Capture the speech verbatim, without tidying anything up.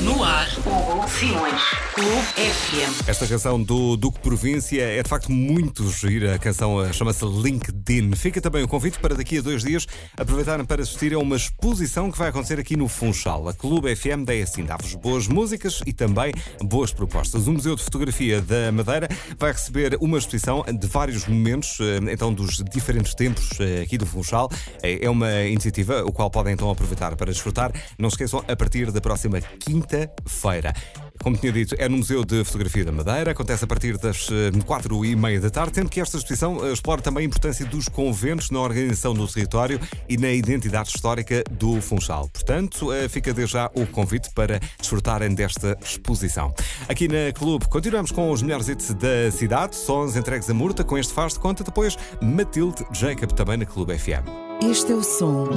No ar, Hugo Simões, Clube F M. Esta canção do Duque Província é de facto muito gira. A canção chama-se LinkedIn. Fica também o convite para daqui a dois dias aproveitarem para assistir a uma exposição que vai acontecer aqui no Funchal. A Clube F M dá assim, dá-vos boas músicas e também boas propostas. O Museu de Fotografia da Madeira vai receber uma exposição de vários momentos, então dos diferentes tempos aqui do Funchal. É uma iniciativa o qual podem então aproveitar para desfrutar. Não se esqueçam, a partir da próxima quinta-feira. Como tinha dito, é no Museu de Fotografia da Madeira, acontece a partir das quatro e meia da tarde, sendo que esta exposição explora também a importância dos conventos na organização do território e na identidade histórica do Funchal. Portanto, fica desde já o convite para desfrutarem desta exposição. Aqui na Clube, continuamos com os melhores hits da cidade, sons entregues a Murta, com este faz de conta, depois Matilde Jacob também na Clube F M. Este é o som